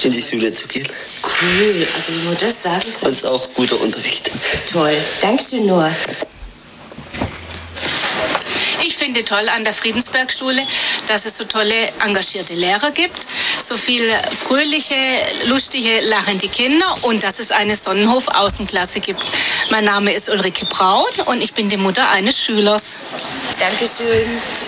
in die Schule zu gehen. Cool, also nur das sagen. Und es ist auch guter Unterricht. Toll, Dankeschön, Noah. Ich finde toll an der Friedensberg-Schule, dass es so tolle, engagierte Lehrer gibt, so viel fröhliche, lustige, lachende Kinder und dass es eine Sonnenhof-Außenklasse gibt. Mein Name ist Ulrike Braun und ich bin die Mutter eines Schülers. Dankeschön.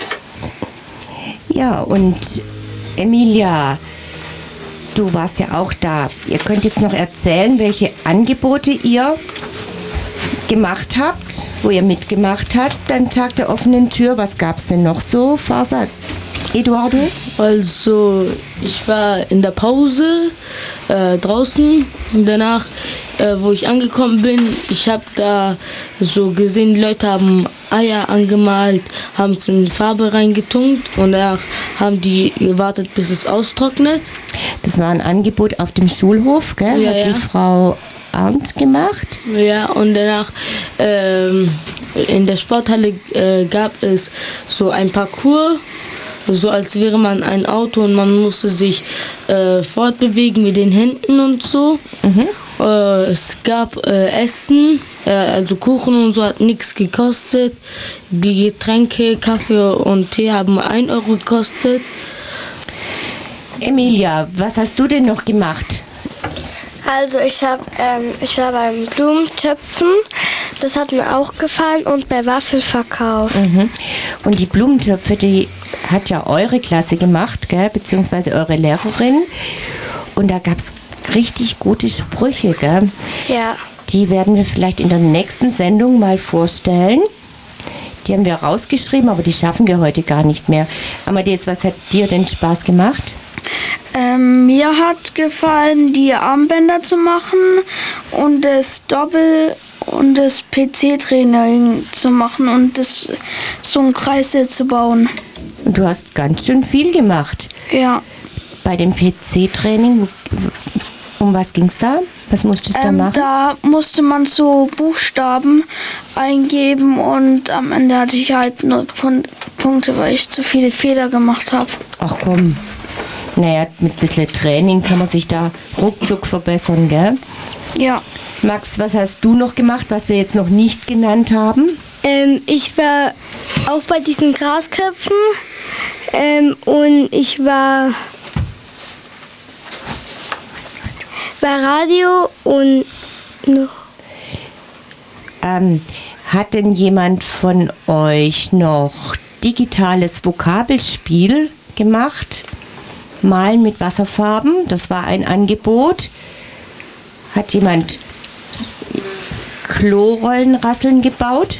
Ja, und Emilia, du warst ja auch da. Ihr könnt jetzt noch erzählen, welche Angebote ihr gemacht habt, wo ihr mitgemacht habt am Tag der offenen Tür. Was gab es denn noch so, Fasa? Eduardo? Also, ich war in der Pause draußen und danach, wo ich angekommen bin, ich habe da so gesehen, die Leute haben Eier angemalt, haben es in Farbe reingetunkt und danach haben die gewartet, bis es austrocknet. Das war ein Angebot auf dem Schulhof, gell? Ja, Hat die Frau Arndt gemacht? Ja, und danach in der Sporthalle gab es so ein Parcours, so als wäre man ein Auto und man musste sich fortbewegen mit den Händen und so. Es gab Essen, also Kuchen und so hat nichts gekostet. Die Getränke, Kaffee und Tee haben 1 Euro gekostet. Emilia, was hast du denn noch gemacht? Also ich war beim Blumentöpfen, das hat mir auch gefallen, und bei Waffelverkauf. Und die Blumentöpfe, die hat ja eure Klasse gemacht, gell? Beziehungsweise eure Lehrerin. Und da gab es richtig gute Sprüche, gell? Ja. Die werden wir vielleicht in der nächsten Sendung mal vorstellen. Die haben wir rausgeschrieben, aber die schaffen wir heute gar nicht mehr. Amadeus, was hat dir denn Spaß gemacht? Mir hat gefallen, die Armbänder zu machen und das Doppel- und das PC-Training zu machen und so ein Kreisel zu bauen. Und du hast ganz schön viel gemacht. Ja. Bei dem PC-Training, um was ging es da? Was musstest du da machen? Da musste man so Buchstaben eingeben und am Ende hatte ich halt nur Punkte, weil ich zu viele Fehler gemacht habe. Ach komm. Naja, mit ein bisschen Training kann man sich da ruckzuck verbessern, gell? Ja. Max, was hast du noch gemacht, was wir jetzt noch nicht genannt haben? Ich war auch bei diesen Grasköpfen und ich war bei Radio und noch. Hat denn jemand von euch noch digitales Vokabelspiel gemacht? Malen mit Wasserfarben, das war ein Angebot. Hat jemand Klorollenrasseln gebaut?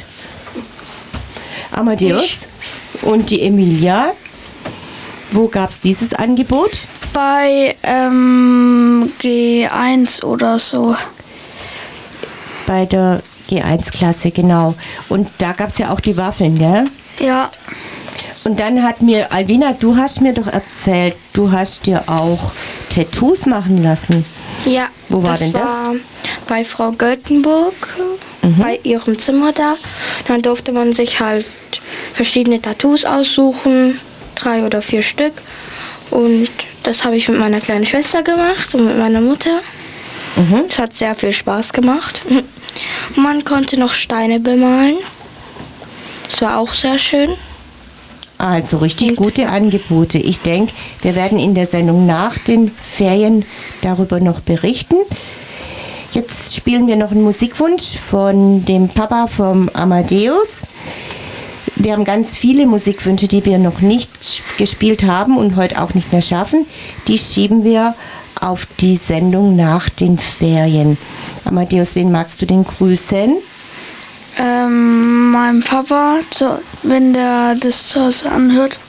Amadeus und die Emilia. Wo gab es dieses Angebot? Bei G1 oder so. Bei der G1-Klasse, genau. Und da gab es ja auch die Waffeln, gell? Ja. Und dann hat mir, Alvina, du hast mir doch erzählt, du hast dir auch Tattoos machen lassen. Ja. Wo war denn das? War bei Frau Göttenburg, bei ihrem Zimmer da. Dann durfte man sich halt verschiedene Tattoos aussuchen, 3 oder 4 Stück. Und das habe ich mit meiner kleinen Schwester gemacht und mit meiner Mutter. Es hat sehr viel Spaß gemacht. Man konnte noch Steine bemalen. Das war auch sehr schön. Also richtig gute Angebote. Ich denke, wir werden in der Sendung nach den Ferien darüber noch berichten. Jetzt spielen wir noch einen Musikwunsch von dem Papa vom Amadeus. Wir haben ganz viele Musikwünsche, die wir noch nicht gespielt haben und heute auch nicht mehr schaffen. Die schieben wir auf die Sendung nach den Ferien. Amadeus, wen magst du denn grüßen? Mein Papa, wenn der das zu Hause anhört.